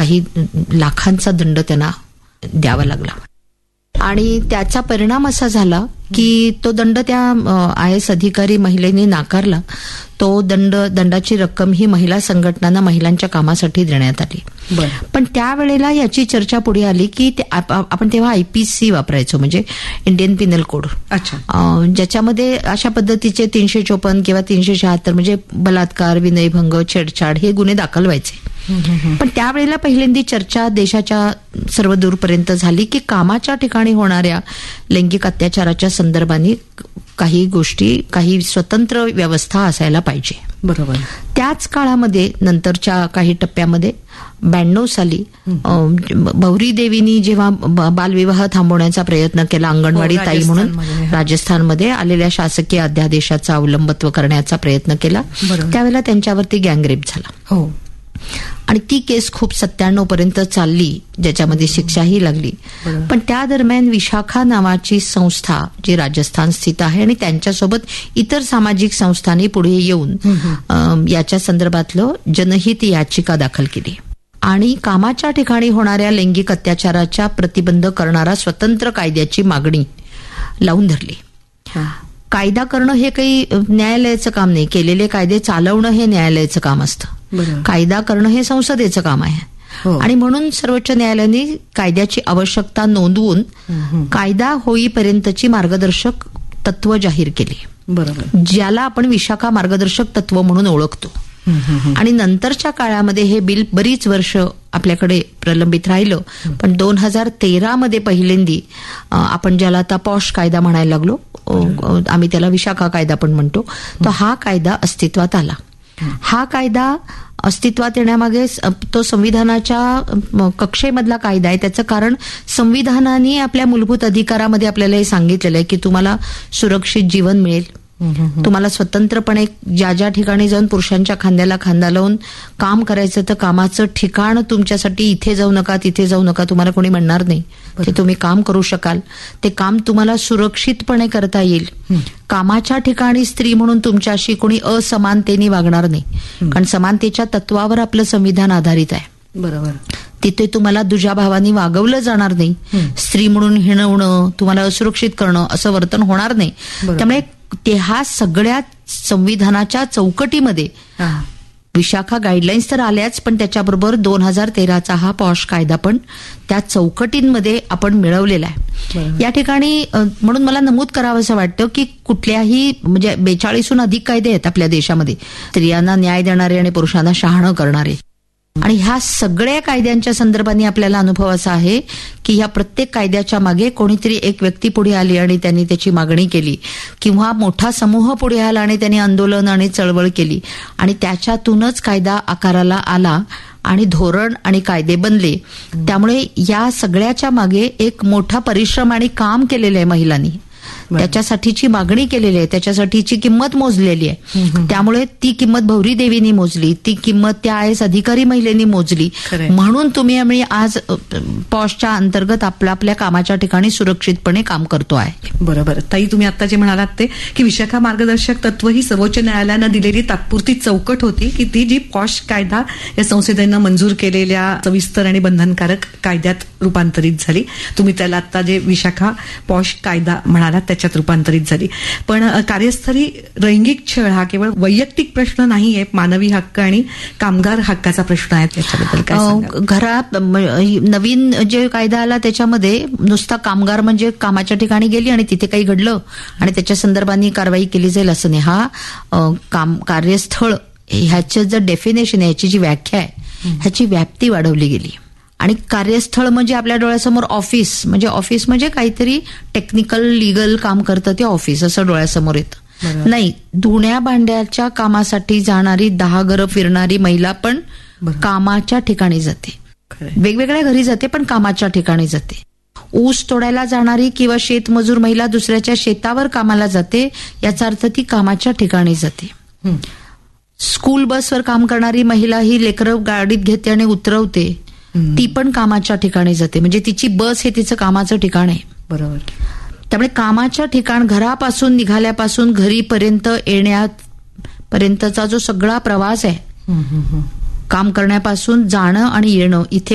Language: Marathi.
काही लाखांचा दंड त्यांना द्यावा लागला. आणि त्याचा परिणाम असा झाला की तो दंड त्या IAS अधिकारी महिलेने नाकारला. तो दंडाची रक्कम ही महिला संघटनांना महिलांच्या कामासाठी देण्यात आली. पण त्यावेळेला याची चर्चा पुढे आली की आपण तेव्हा IPC वापरायचो, म्हणजे इंडियन पिनल कोड, ज्याच्यामध्ये अशा पद्धतीचे 354 किंवा 376 म्हणजे बलात्कार, विनयभंग, छेडछाड हे गुन्हे दाखल व्हायचे. पण त्यावेळेला पहिल्यांदा चर्चा देशाच्या सर्व दूरपर्यंत झाली की कामाच्या ठिकाणी होणाऱ्या लैंगिक अत्याचाराच्या संदर्भाने काही गोष्टी, काही स्वतंत्र व्यवस्था असायला पाहिजे. बरोबर. त्याच काळामध्ये नंतरच्या काही टप्प्यामध्ये 92 साली भौरी देवीनी जेव्हा बालविवाह थांबवण्याचा प्रयत्न केला, अंगणवाडी ताई म्हणून राजस्थानमध्ये आलेल्या शासकीय अध्यादेशाचा अवलंबत्व करण्याचा प्रयत्न केला, त्यावेळेला त्यांच्यावरती गँगरेप झाला. हो. आणि ती केस खूप 97 पर्यंत चालली, ज्याच्यामध्ये शिक्षाही लागली. पण त्या दरम्यान विशाखा नावाची संस्था जी राजस्थान स्थित आहे आणि त्यांच्यासोबत इतर सामाजिक संस्थांनी पुढे येऊन याच्या संदर्भातलं जनहित याचिका दाखल केली आणि कामाच्या ठिकाणी होणाऱ्या लैंगिक अत्याचाराचा प्रतिबंध करणारा स्वतंत्र कायद्याची मागणी लावून धरली. कायदा करणं हे काही न्यायालयाचं काम नाही, केलेले कायदे चालवणं हे न्यायालयाचं काम असतं. कायदा करणं हे संसदेचं काम आहे. आणि म्हणून सर्वोच्च न्यायालयाने कायद्याची आवश्यकता नोंदवून कायदा होईपर्यंतची मार्गदर्शक तत्व जाहीर केली. बरोबर. ज्याला आपण विशाखा मार्गदर्शक तत्व म्हणून ओळखतो. आणि नंतरच्या काळामध्ये हे बिल बरीच वर्ष आपल्याकडे प्रलंबित राहिलं. पण 2013 मध्ये पहिल्यांदा आपण ज्याला आता पॉश कायदा म्हणायला लागलो, आम्ही त्याला विशाखा कायदा पण म्हणतो, तो हा कायदा अस्तित्वात आला. हा कायदा अस्तित्वात येण्यामागे तो संविधानाच्या कक्षेमधला कायदा आहे. त्याचं कारण संविधानाने आपल्या मूलभूत अधिकारामध्ये आपल्याला हे सांगितलेलं आहे की तुम्हाला सुरक्षित जीवन मिळेल, तुम्हाला स्वतंत्रपणे ज्या ज्या ठिकाणी जाऊन पुरुषांच्या खांद्याला खांदा लावून काम करायचं, तर कामाचं ठिकाण तुमच्यासाठी इथे जाऊ नका, तिथे जाऊ नका, तुम्हाला कोणी म्हणणार नाही. ते तुम्ही काम करू शकाल, ते काम तुम्हाला सुरक्षितपणे करता येईल. कामाच्या ठिकाणी स्त्री म्हणून तुमच्याशी कोणी असमानतेने वागणार नाही, कारण समानतेच्या तत्वावर आपलं संविधान आधारित आहे. बरोबर. तिथे तुम्हाला दुजा भावानी वागवलं जाणार नाही. स्त्री म्हणून हिणवणं, तुम्हाला असुरक्षित करणं असं वर्तन होणार नाही. त्यामुळे ते हा सगळ्या संविधानाच्या चौकटीमध्ये विशाखा गाईडलाईन्स तर आल्याच, पण त्याच्याबरोबर 2013चा हा पॉश कायदा पण त्या चौकटींमध्ये आपण मिळवलेला आहे. या ठिकाणी म्हणून मला नमूद करावं असं वाटतं की कुठल्याही म्हणजे 42हून अधिक कायदे आहेत आपल्या देशामध्ये, स्त्रियांना न्याय देणारे आणि पुरुषांना शहाणं करणारे. आणि ह्या सगळ्या कायद्यांच्या संदर्भाने आपल्याला अनुभव असा आहे की ह्या प्रत्येक कायद्याच्या मागे कोणीतरी एक व्यक्ती पुढे आली आणि त्यांनी त्याची मागणी केली, किंवा मोठा समूह पुढे आला आणि त्यांनी आंदोलन आणि चळवळ केली आणि त्याच्यातूनच कायदा आकाराला आला आणि धोरण आणि कायदे बनले. त्यामुळे या सगळ्याच्या मागे एक मोठा परिश्रम आणि काम केलेलं आहे महिलांनी, त्याच्यासाठीची मागणी केलेली आहे, त्याच्यासाठीची किंमत मोजलेली आहे. त्यामुळे ती किंमत भौरी देवीनी मोजली, ती किंमत त्या IAS अधिकारी महिलेनी मोजली. म्हणून तुम्ही आम्ही आज पॉशच्या अंतर्गत आपल्या कामाच्या ठिकाणी सुरक्षितपणे काम करतो आहे. बरोबर. ताई, तुम्ही आता जे म्हणालात ते की विशाखा मार्गदर्शक तत्व ही सर्वोच्च न्यायालयानं दिलेली तात्पुरती चौकट होती की ती जी पॉश कायदा या संसदेनं मंजूर केलेल्या सविस्तर आणि बंधनकारक कायद्यात रूपांतरित झाली. तुम्ही त्याला आता जे विशाखा पॉश कायदा म्हणालात त्याच्यात रूपांतरित झाली. पण कार्यस्थळी लैंगिक छळ हा केवळ वैयक्तिक प्रश्न नाहीये, मानवी हक्क आणि कामगार हक्काचा प्रश्न आहे. त्याच्याबद्दल काय सांगाल? घरात नवीन जे कायदा आला त्याच्यामध्ये नुसता कामगार म्हणजे कामाच्या ठिकाणी गेली आणि तिथे काही घडलं आणि त्याच्या संदर्भाने कारवाई केली जाईल असं नाही. हा कार्यस्थळ ह्याचं जर डेफिनेशन आहे, ह्याची जी व्याख्या आहे, ह्याची व्याप्ती वाढवली गेली. आणि कार्यस्थळ म्हणजे आपल्या डोळ्यासमोर ऑफिस म्हणजे काहीतरी टेक्निकल लीगल काम करतं ते ऑफिस असं डोळ्यासमोर येतं. नाही, धुण्या भांड्याच्या कामासाठी जाणारी 10 घरं फिरणारी महिला पण कामाच्या ठिकाणी जाते, वेगवेगळ्या घरी जाते पण कामाच्या ठिकाणी जाते. ऊस तोडायला जाणारी किंवा शेतमजूर महिला दुसऱ्याच्या शेतावर कामाला जाते, याचा अर्थ ती कामाच्या ठिकाणी जाते. स्कूल बसवर काम करणारी महिला ही लेकरं गाडीत घेते आणि उतरवते, ती पण कामाच्या ठिकाणी जाते, म्हणजे तिची बस हे तिचं कामाचं ठिकाण आहे. बरोबर. त्यामुळे कामाच्या ठिकाण, घरापासून निघाल्यापासून घरीपर्यंत येण्यापर्यंतचा जो सगळा प्रवास आहे, काम करण्यापासून जाणं आणि येणं, इथे